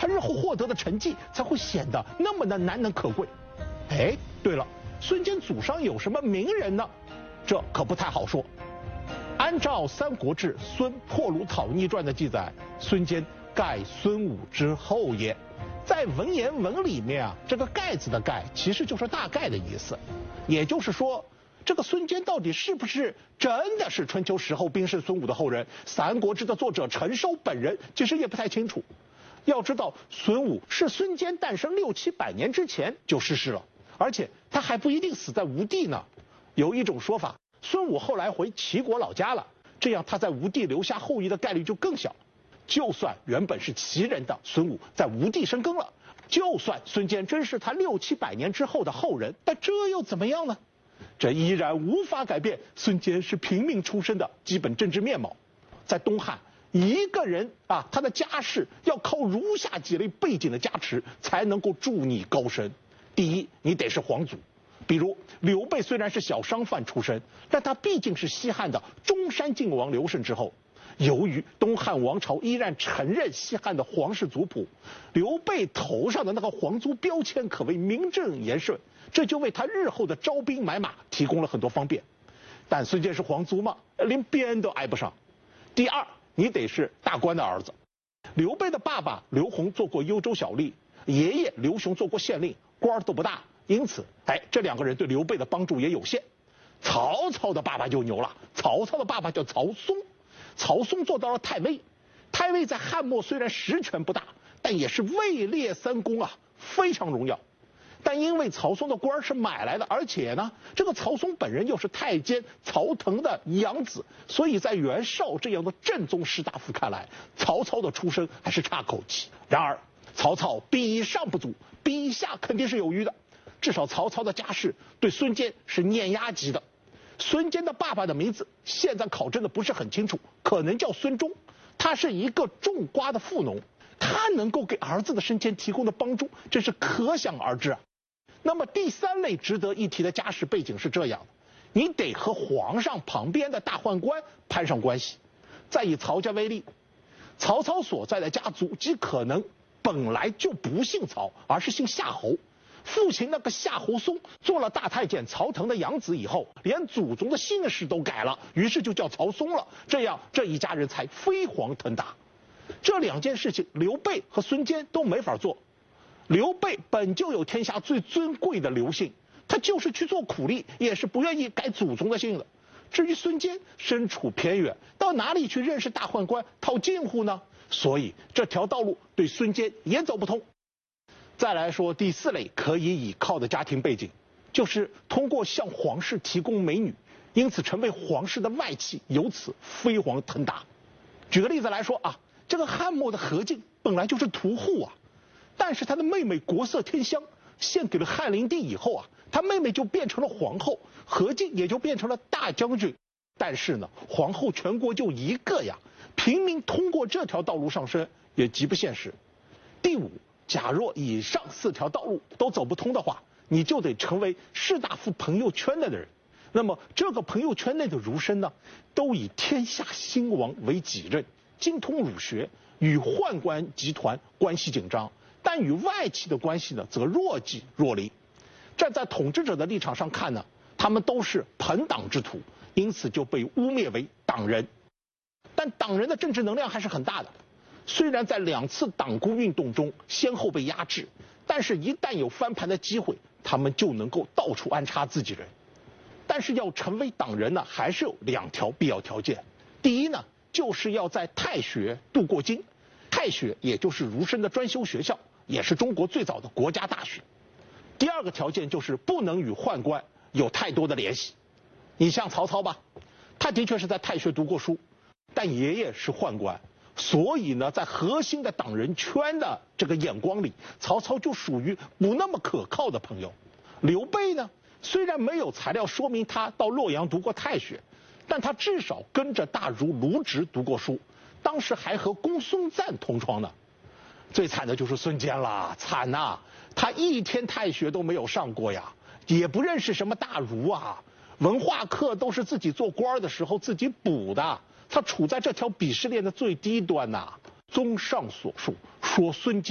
他日后获得的成绩才会显得那么的难能可贵。哎，对了，孙坚祖上有什么名人呢？这可不太好说。按照《三国志·孙破虏讨逆传》的记载，孙坚盖孙武之后也。在文言文里面啊，这个盖字的盖其实就是大概的意思，也就是说，这个孙坚到底是不是真的是春秋时候兵圣孙武的后人？《三国志》的作者陈寿本人其实也不太清楚。要知道，孙武是孙坚诞生600-700年之前就逝世了，而且他还不一定死在吴地呢。有一种说法，孙武后来回齐国老家了，这样他在吴地留下后裔的概率就更小。就算原本是齐人的孙武在吴地生根了，就算孙坚真是他600-700年之后的后人，但这又怎么样呢？这依然无法改变孙坚是平民出身的基本政治面貌。在东汉，一个人啊，他的家世要靠如下几类背景的加持才能够助你高升。第一，你得是皇族。比如刘备虽然是小商贩出身，但他毕竟是西汉的中山靖王刘胜之后。由于东汉王朝依然承认西汉的皇室族谱，刘备头上的那个皇族标签可谓名正言顺，这就为他日后的招兵买马提供了很多方便。但孙坚是皇族吗？连边都挨不上。第二，你得是大官的儿子。刘备的爸爸刘宏做过幽州小吏，爷爷刘雄做过县令，官都不大，因此这两个人对刘备的帮助也有限。曹操的爸爸就牛了，曹操的爸爸叫曹嵩。曹嵩做到了太尉，太尉在汉末虽然实权不大，但也是位列三公啊，非常荣耀。但因为曹嵩的官是买来的，而且呢，这个曹嵩本人又是太监曹腾的养子，所以在袁绍这样的正宗士大夫看来，曹操的出身还是差口气。然而，曹操比上不足，比下肯定是有余的。至少曹操的家世对孙坚是碾压级的。孙坚的爸爸的名字现在考证的不是很清楚，可能叫孙忠。他是一个种瓜的富农，他能够给儿子的升迁提供的帮助，真是可想而知啊。那么第三类值得一提的家世背景是这样的：你得和皇上旁边的大宦官攀上关系。再以曹家为例，曹操所在的家族极可能本来就不姓曹，而是姓夏侯。父亲那个夏侯嵩做了大太监曹腾的养子以后，连祖宗的姓氏都改了，于是就叫曹嵩了。这样这一家人才飞黄腾达。这两件事情，刘备和孙坚都没法做。刘备本就有天下最尊贵的刘姓，他就是去做苦力，也是不愿意改祖宗的姓的。至于孙坚身处偏远，到哪里去认识大宦官套近乎呢？所以这条道路对孙坚也走不通。再来说第四类可以依靠的家庭背景，就是通过向皇室提供美女，因此成为皇室的外戚，由此飞黄腾达。举个例子来说啊，这个汉末的何进本来就是屠户啊，但是他的妹妹国色天香献给了汉灵帝以后啊，他妹妹就变成了皇后，何进也就变成了大将军。但是呢，皇后全国就一个呀，平民通过这条道路上升也极不现实。第五，假若以上4条道路都走不通的话，你就得成为士大夫朋友圈内的人。那么这个朋友圈内的儒生呢，都以天下兴亡为己任，精通儒学，与宦官集团关系紧张，但与外戚的关系呢，则若即若离。站在统治者的立场上看呢，他们都是朋党之徒，因此就被污蔑为党人。但党人的政治能量还是很大的。虽然在2次党锢运动中先后被压制，但是一旦有翻盘的机会，他们就能够到处安插自己人。但是要成为党人呢，还是有2条必要条件。第一呢，就是要在太学度过经。太学也就是儒生的专修学校，也是中国最早的国家大学。第2个条件就是不能与宦官有太多的联系。你像曹操吧，他的确是在太学读过书，但爷爷是宦官，所以呢，在核心的党人圈的这个眼光里，曹操就属于不那么可靠的朋友。刘备呢，虽然没有材料说明他到洛阳读过太学，但他至少跟着大儒卢植读过书，当时还和公孙瓒同窗呢。最惨的就是孙坚了，惨呐！他一天太学都没有上过呀，也不认识什么大儒啊，文化课都是自己做官的时候自己补的，他处在这条鄙视链的最低端呐。综上所述，说孙坚